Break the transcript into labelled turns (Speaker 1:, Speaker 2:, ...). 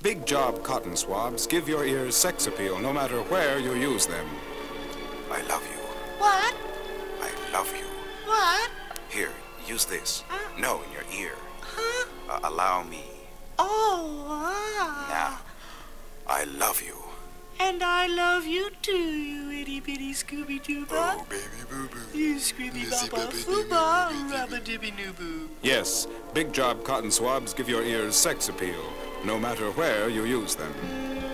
Speaker 1: Big Job cotton swabs give your ears sex appeal no matter where you use them. I love you.
Speaker 2: What?
Speaker 1: I love you.
Speaker 2: What?
Speaker 1: Here, use this. No, in your ear.
Speaker 2: Huh?
Speaker 1: Allow me.
Speaker 2: Oh,
Speaker 1: Now, I love you.
Speaker 2: And I love you too, you itty bitty Scooby Doo Bop.
Speaker 1: Oh, baby boo boo.
Speaker 2: You Scooby Boppa Fooba Rubba Dibby Noo Boo.
Speaker 1: Yes, Big Job cotton swabs give your ears sex appeal no matter where you use them.